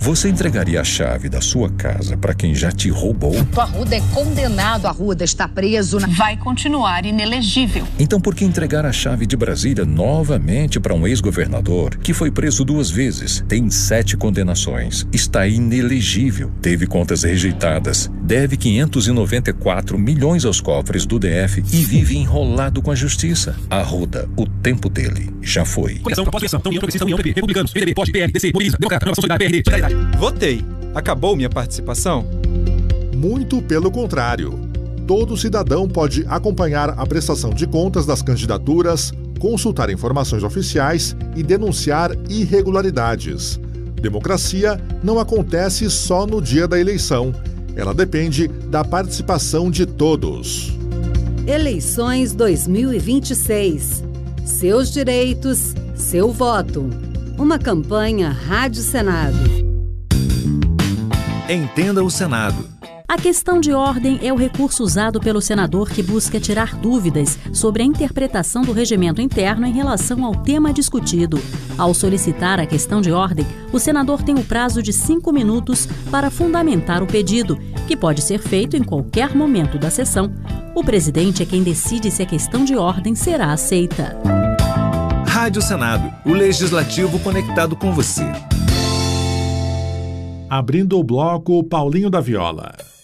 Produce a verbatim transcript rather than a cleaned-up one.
Você entregaria a chave da sua casa para quem já te roubou? O Arruda é condenado. Arruda está preso. Na... Vai continuar inelegível. Então por que entregar a chave de Brasília novamente para um ex-governador que foi preso duas vezes, tem sete condenações, está inelegível, teve contas rejeitadas, deve quinhentos e noventa e quatro milhões aos cofres do D F e vive enrolado com a justiça? Arruda, o tempo dele já foi. Coligação, pós-eleição, União Progressista, União P P, Republicanos, P D B, P O D, P L, D C, Mobiliza, Democrata, Renovação Solidária, P R D, Solidariedade. Votei. Acabou minha participação? Muito pelo contrário. Todo cidadão pode acompanhar a prestação de contas das candidaturas, consultar informações oficiais e denunciar irregularidades. Democracia não acontece só no dia da eleição. Ela depende da participação de todos. Eleições dois mil e vinte e seis. Seus direitos, seu voto. Uma campanha Rádio Senado. Entenda o Senado. A questão de ordem é o recurso usado pelo senador que busca tirar dúvidas sobre a interpretação do regimento interno em relação ao tema discutido. Ao solicitar a questão de ordem, o senador tem o prazo de cinco minutos para fundamentar o pedido, que pode ser feito em qualquer momento da sessão. O presidente é quem decide se a questão de ordem será aceita. Rádio Senado, o legislativo conectado com você. Abrindo o bloco, Paulinho da Viola.